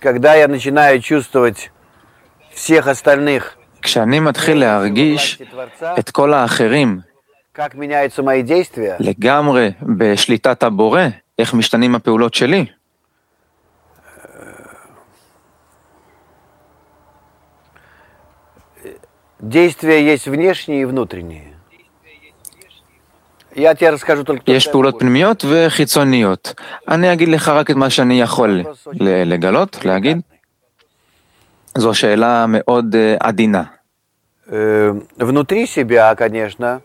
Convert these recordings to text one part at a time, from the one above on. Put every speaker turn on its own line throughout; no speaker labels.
когда я начинаю чувствовать всех остальных,
כשאני מתחיל להרגיש את כל האחרים
как меняются мои действия,
לגמרי בשליטת הבורא, איך משתנים הפעולות שלי,
действия есть внешние и внутренние. Я тебе расскажу только
יש פעולות פנימיות וחיצוניות. אני אגיד לך רק את מה שאני יכול לגלות, להגיד. זו שאלה מאוד עדינה.
Внутри себя, конечно,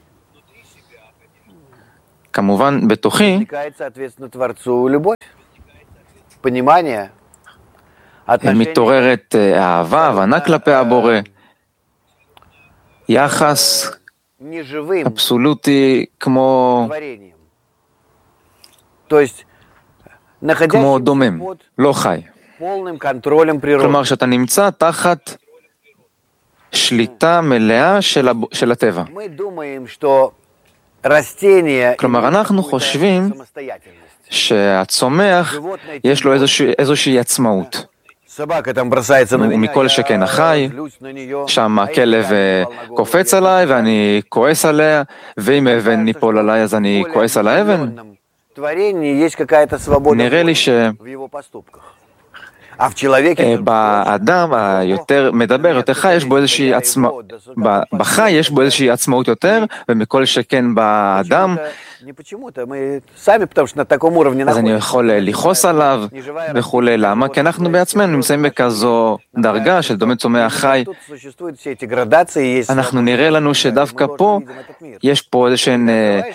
כמובן, בתוכי,
возникает, соответственно, Творцу любовь, понимание, отношение
מתעוררת אהבה, הבנה כלפי הבורא, יחס
неживым
אבסולוטי כמו
творением. То есть, находящимся
דומם,
под
לא חי.
полным контролем природы.
כלומר, שאתה נמצא תחת שליטה מלאה של הטבע.
Мы думаем, что растения
כלומר, אנחנו חושבים
самостоятельность.
שהצומח יש לו איזושהי עצמאות.
Собака там бросается на меня,
ומכל שכן החי,
злюсь на нее.
שם הכלב קופץ עליי ואני כועס עליה, ואם אבן ניפול עליי אז אני כועס על האבן.
В творении есть какая-то свобода
נראה לי
в его поступках. А в человеке
שבאדם היותר מדבר, יותר חי, יש בו איזושהי עצמאות, בחי יש בו איזושהי עצמאות יותר, ומכל שכן באדם,
не почему-то, мы сами, потому что на таком уровне
אז אני
находимся.
יכול לכעוס עליו וכולי. למה? כי אנחנו בעצמנו נמצאים בכזו דרגה של דומה צומח חי.
Тут существуют все эти градации, есть
אנחנו נראה לנו שדווקא פה יש פה איזשהם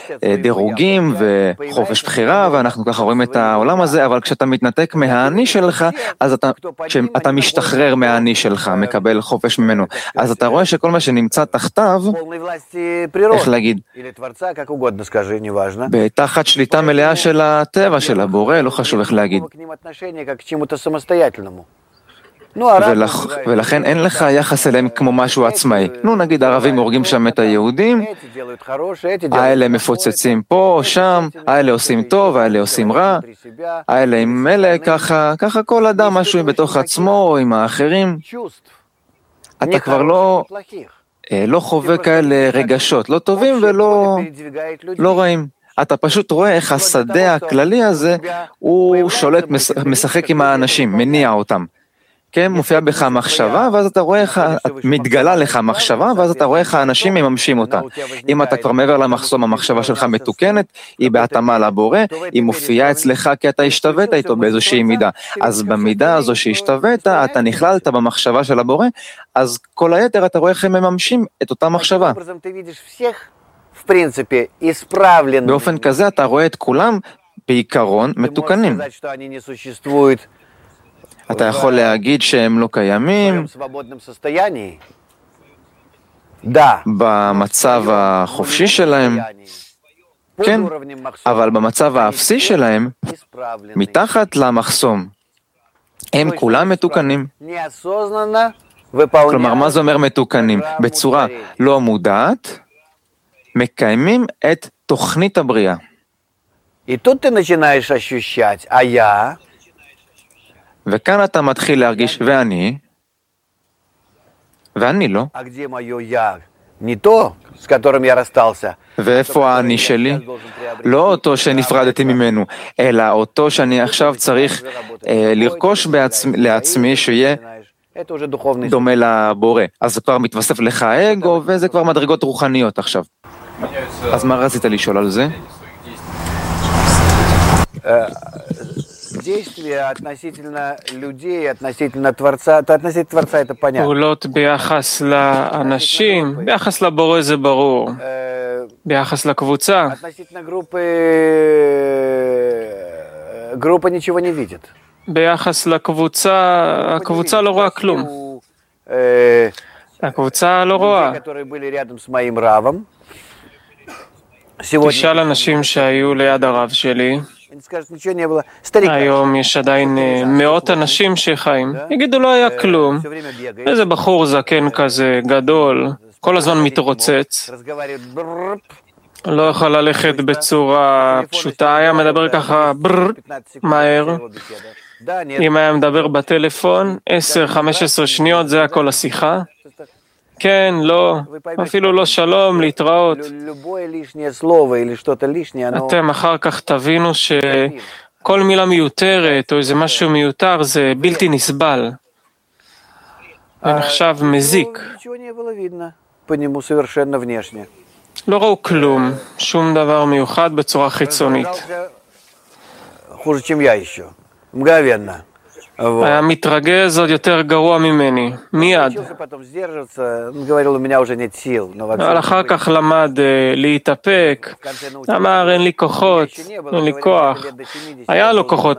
דירוגים וחופש בחירה, ואנחנו ככה רואים את העולם הזה, אבל כשאתה מתנתק מהאני שלך, אז אתה משתחרר מהאני שלך, מקבל חופש ממנו. אז אתה רואה שכל מה שנמצא תחתיו,
полной власти природы.
איך להגיד,
Или Творца, как угодно скажи, неважно.
בתחת שליטה מלאה של הטבע, של הבורא, לא חשוב איך להגיד.
К ним отношение как к чему-то самостоятельному. Ну, а
ולכן אין לך יחס אליהם כמו משהו עצמאי. נו, נגיד ערבים הורגים שם את היהודים,
эти делают хорошее, эти делают
האלה מפוצצים פה או שם, האלה עושים טוב, האלה עושים רע,
внутри себя.
האלה עם אלה, ככה כל אדם משהו בתוך עצמו או עם האחרים.
Чувств.
אתה כבר
Нехороших, плохих.
לא חווה כאלה רגשות, לא טובים ולא
Передвигает людей.
לא רעים. אתה פשוט רואה איך השדה הכללי הזה, הוא שולט, משחק עם האנשים, מניע אותם. כן, מופיע בך מחשבה, ואז אתה רואה איך, מתגלה לך מחשבה, ואז אתה רואה איך האנשים מממשים אותה. אם אתה כבר מעבר למחסום, המחשבה שלך מתוקנת, היא בהתאמה לבורא, היא מופיעה אצלך כי אתה השתווית איתו באיזושהי מידה. אז במידה הזו שהשתווית, אתה נכללת במחשבה של הבורא, אז כל היתר אתה רואה איך הם מממשים את אותה מחשבה.
Таким образом, ты видишь всех, в принципе, исправленными.
באופן כזה אתה רואה את כולם בעיקרון
Ты можешь
מתוקנים.
сказать, что они не существуют
אתה יכול להגיד שהם לא
в
קיימים
своем свободном состоянии. Да.
במצב החופשי שלהם,
Под
כן,
уровнем מחסום.
אבל במצב האפסי שלהם,
Исправленный.
מתחת למחסום, הם כולם מתוקנים.
Неосознанно
כלומר, מה
выполняют
זה אומר מתוקנים? בצורה לא מודעת, מקיימים את תוכנית הבריאה.
И тут ты начинаешь ощущать, а я,
וכאן אתה מתחיל להרגיש, ואני לא.
а где мое я? Не то, с которым я расстался.
ואיפה האני שלי? לא אותו שנפרדתי ממנו, אלא אותו שאני עכשיו צריך לרכוש לעצמי שיהיה
Это уже духовный
דומה לבורא. אז זה כבר מתווסף לך האגו, וזה כבר מדרגות רוחניות עכשיו. אז מה רצית לשאול על זה?
Действия относительно людей, относительно Творца, то относительно Творца это понятно.
פעולות ביחס לאנשים, ביחס לבורא זה ברור, ביחס לקבוצה,
Относительно группа ничего не видит.
ביחס לקבוצה, הקבוצה לא רואה כלום, הקבוצה לא רואה.
Которые были рядом с моим равом. Сегодня
תשאל אנשים שהיו ליד הרב שלי,
они скажут, ничего не было. Старик
היום יש עדיין מאות אנשים שחיים, יגידו לא היה כלום,
все время бегает,
איזה בחור זקן כזה, גדול, כל הזמן מתרוצץ,
разговаривает.
לא יכול ללכת בצורה פשוטה, היה מדבר ככה מהר. אם היה מדבר בטלפון, 10-15 שניות, זה הכל השיחה. כן, לא, אפילו לא שלום, להתראות. אתם אחר כך תבינו שכל מילה מיותרת או איזה משהו מיותר זה בלתי נסבל. זה נחשב מזיק. לא ראו כלום, שום דבר מיוחד בצורה חיצונית. היה מתרגז עוד יותר גרוע ממני, מיד. אבל אחר כך למד להתאפק, אמר אין לי כוחות, אין לי כוח. היה לו כוחות,